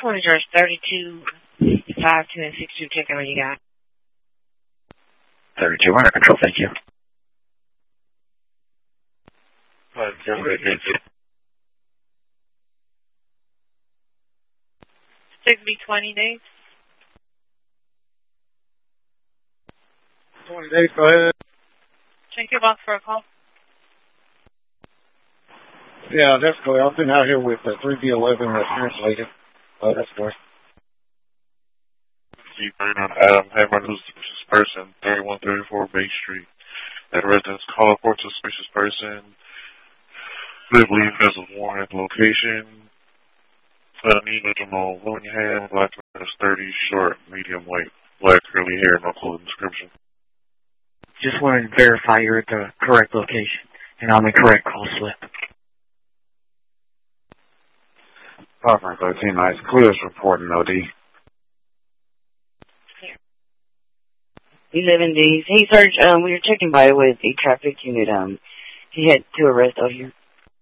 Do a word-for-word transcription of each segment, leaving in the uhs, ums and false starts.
one is yours, thirty-two, five, two, and six two. Check in what you got. thirty-two, under control, thank you. Five, ten, thank you. six B twenty days. twenty days, go ahead. Check your box for a call. Yeah, that's cool. I've been out here with uh, three B eleven uh, translated. Oh, that's cool. Chief Adam Hammer, who's a suspicious person, thirty-one thirty-four Bay Street. That residence call report to a suspicious person. They believe there's a warrant at the location. Uh, need original woman hand, black man is thirty, short, medium weight, black curly hair, no clothing description. Just wanted to verify you're at the correct location and on the correct call slip. Five thirteen, nice. Clear's reporting, O D. eleven days. Hey, Sarge, um, we were checking by with a traffic unit. Um, he had two arrests out here.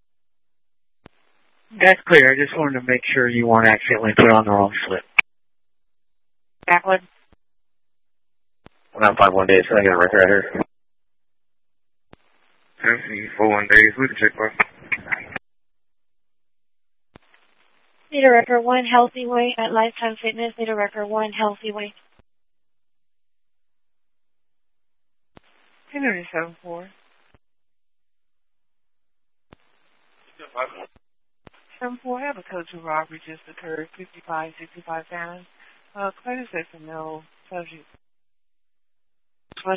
That's clear. I just wanted to make sure you weren't accidentally put on the wrong slip. Backward. one nine five one days. I got a record right here. Tennessee, four one days. We can check by. Need a record one healthy weight at Lifetime Fitness. Need a record one healthy weight. Henry seven four. Seven four. I have a code two robbery just occurred. Fifty-five, sixty-five Shannon. Uh, Credit says a no subject. What?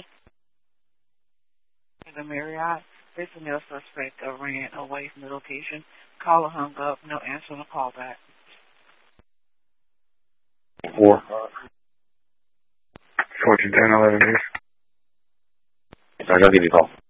In the Marriott, there's a male suspect uh, ran away from the location. Caller hung up. No answer on the call back. Four. Fortune ten eleven days. Sorry, I'll give you a call.